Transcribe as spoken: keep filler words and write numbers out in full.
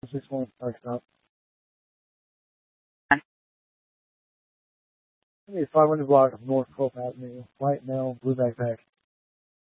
six one Park Stop. Five hundred block of North Cope Avenue. White male, blue backpack.